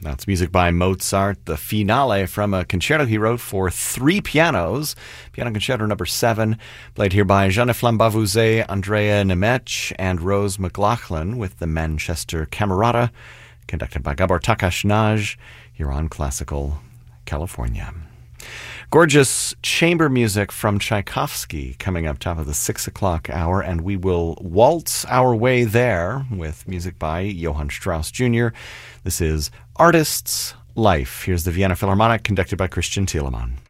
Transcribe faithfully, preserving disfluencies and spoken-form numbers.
That's music by Mozart, the finale from a concerto he wrote for three pianos. Piano Concerto number seven, played here by Jeanne-Flamme Bavouzet, Andrea Nemec, and Rose McLaughlin with the Manchester Camerata, conducted by Gabor Takács-Nagy here on Classical California. Gorgeous chamber music from Tchaikovsky coming up top of the six o'clock hour, and we will waltz our way there with music by Johann Strauss Junior This is Artist's Life. Here's the Vienna Philharmonic, conducted by Christian Thielemann.